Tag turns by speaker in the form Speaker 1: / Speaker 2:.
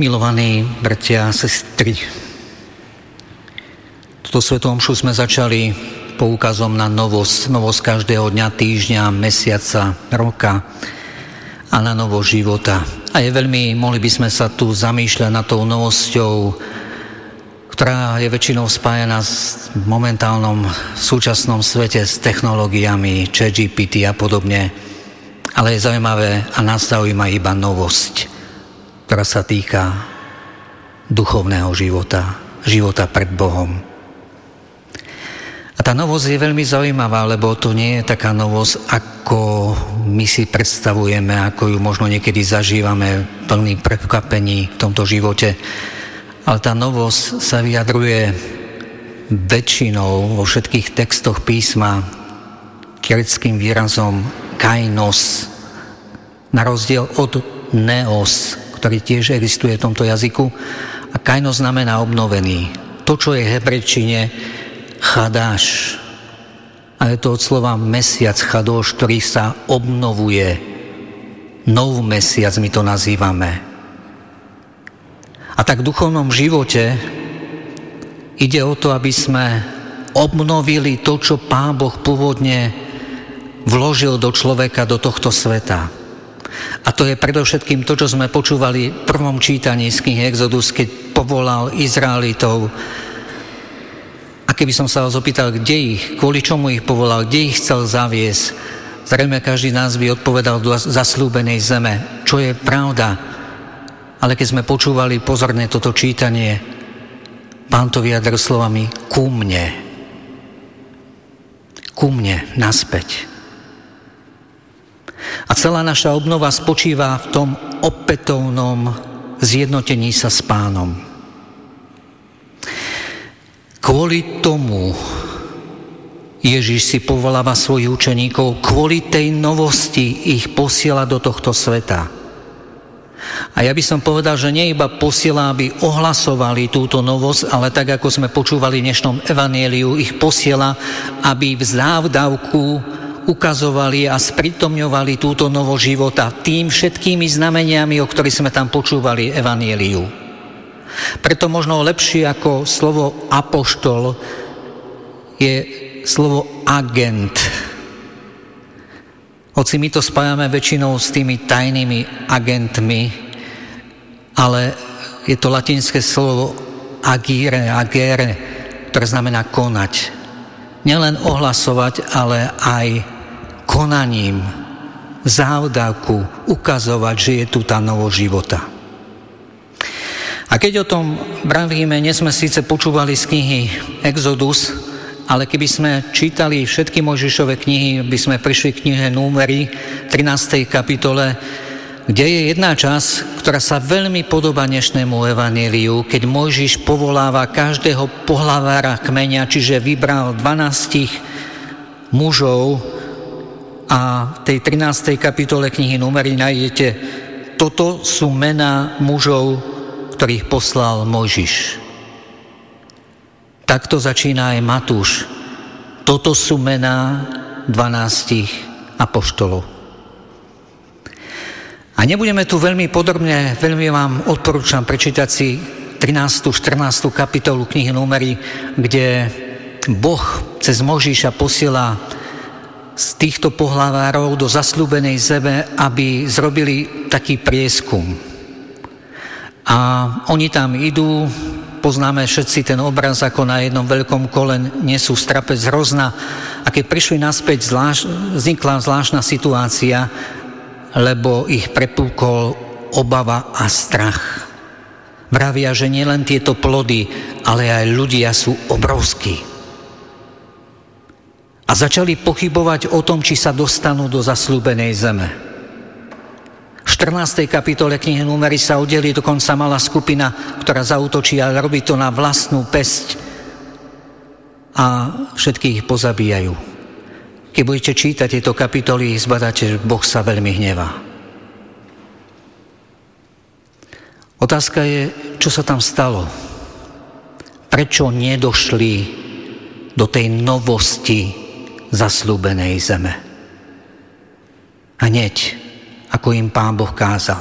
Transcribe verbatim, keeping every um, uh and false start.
Speaker 1: Milovaní bratia a sestry, túto svätú omšu sme začali poukazom na novosť, novosť každého dňa, týždňa, mesiaca, roka a na novosť života. A je veľmi, mohli by sme sa tu zamýšľať nad tou novosťou, ktorá je väčšinou spájana s momentálnom súčasnom svete s technológiami, chat G P T a podobne. Ale je zaujímavé a nás zaujíma iba novosť, ktorá sa týka duchovného života, života pred Bohom. A tá novosť je veľmi zaujímavá, lebo to nie je taká novosť, ako my si predstavujeme, ako ju možno niekedy zažívame plný prekvapení v tomto živote. Ale tá novosť sa vyjadruje väčšinou vo všetkých textoch písma gréckym výrazom kainos, na rozdiel od neos, ktorý tiež existuje v tomto jazyku. A kainos znamená obnovený. To, čo je v hebrejčine chadáš. A je to od slova mesiac chadoš, ktorý sa obnovuje. Nov mesiac my to nazývame. A tak v duchovnom živote ide o to, aby sme obnovili to, čo Pán Boh pôvodne vložil do človeka, do tohto sveta. A to je predovšetkým to, čo sme počúvali v prvom čítaní z knihy Exodus, keď povolal Izraelitov. A keby som sa vás opýtal, kde ich, kvôli čomu ich povolal, kde ich chcel zaviesť, zrejme každý z nás by odpovedal do zasľúbenej zeme, čo je pravda. Ale keď sme počúvali pozorne toto čítanie, Pán to vyjadril slovami ku mne. Ku mne, naspäť. A celá naša obnova spočíva v tom opätovnom zjednotení sa s Pánom. Kvôli tomu Ježiš si povoláva svojich učeníkov, kvôli tej novosti ich posiela do tohto sveta. A ja by som povedal, že nie iba posiela, aby ohlasovali túto novosť, ale tak, ako sme počúvali v dnešnom evanjeliu, ich posiela, aby v závdavku ukazovali a sprítomňovali túto novosť života tým všetkými znameniami, o ktorých sme tam počúvali evanjeliu. Preto možno lepšie ako slovo apoštol je slovo agent. Hoci my to spájame väčšinou s tými tajnými agentmi, ale je to latinské slovo agire, agere, ktoré znamená konať. Nielen ohlasovať, ale aj konaním, závdavku ukazovať, že je tu tá novosť života. A keď o tom vravíme, nie sme síce počúvali z knihy Exodus, ale keby sme čítali všetky Mojžišove knihy, by sme prišli k knihe Númery, trinástej kapitole, kde je jedna časť, ktorá sa veľmi podobá dnešnému evanjeliu, keď Mojžiš povoláva každého pohlavára kmeňa, čiže vybral dvanástich mužov a v tej trinástej kapitole knihy Númery nájdete, toto sú mená mužov, ktorých poslal Mojžiš. Takto začína aj Matúš. Toto sú mená dvanástich apoštolov. A nebudeme tu veľmi podrobne, veľmi vám odporúčam prečítať si trinástu štrnástu kapitolu knihy Númery, kde Boh cez Mojžiša posiela z týchto pohlavárov do zasľúbenej zeme, aby zrobili taký prieskum. A oni tam idú, poznáme všetci ten obraz, ako na jednom veľkom kole nesú strapec hrozna. A keď prišli naspäť, zvlášť, vznikla zvláštna situácia, lebo ich prepúkol obava a strach. Vravia, že nielen tieto plody, ale aj ľudia sú obrovskí. A začali pochybovať o tom, či sa dostanú do zasľúbenej zeme. V štrnástej kapitole knihy Númery sa oddelí dokonca malá skupina, ktorá zaútočí, ale robí to na vlastnú päsť a všetkých ich pozabíjajú. Keď budete čítať tieto kapitoly, zbadáte, že Boh sa veľmi hnevá. Otázka je, čo sa tam stalo? Prečo nedošli do tej novosti zasľúbenej zeme? Hneď, ako im Pán Boh kázal.